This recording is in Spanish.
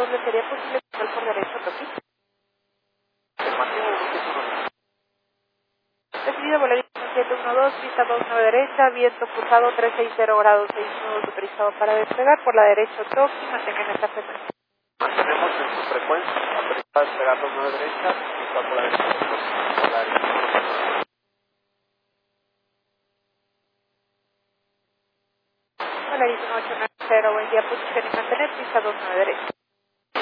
favor, ¿le sería posible control por derecho, Toki? Mantengo el Recibido Volaris 712, pista 29 derecha, viento cruzado 360 grados 6 nudos, autorizado para despegar por la derecha, Toki, mantengan esta frecuencia. Mantenemos en su frecuencia, autorizada a despegar 29 derecha, está por la derecha, por la derecha. Volaris 890, buen día, posición y mantener, pista 29 derecha.